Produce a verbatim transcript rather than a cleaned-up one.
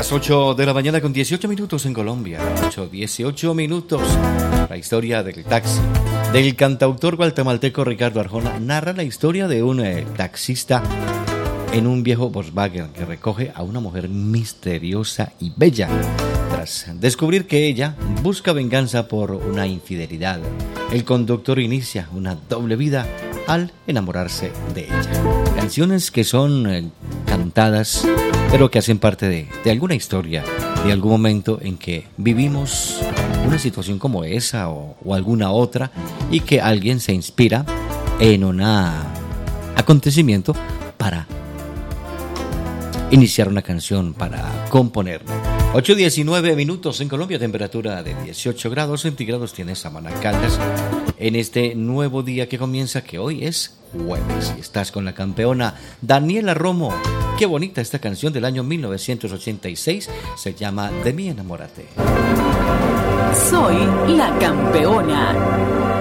Las ocho de la mañana con dieciocho minutos en Colombia. ocho, dieciocho minutos. La historia del taxi. Del cantautor guatemalteco Ricardo Arjona narra la historia de un eh, taxista en un viejo Volkswagen que recoge a una mujer misteriosa y bella tras descubrir que ella busca venganza por una infidelidad. El conductor inicia una doble vida al enamorarse de ella. Canciones que son eh, cantadas, pero que hacen parte de, de alguna historia, de algún momento en que vivimos una situación como esa o, o alguna otra, y que alguien se inspira en un acontecimiento para iniciar una canción, para componerla. ocho diecinueve minutos en Colombia, temperatura de dieciocho grados centígrados tiene Samaná Caldas en este nuevo día que comienza, que hoy es jueves. Y estás con la campeona Daniela Romo. Qué bonita esta canción del año mil novecientos ochenta y seis, se llama De mí enamórate. Soy la campeona.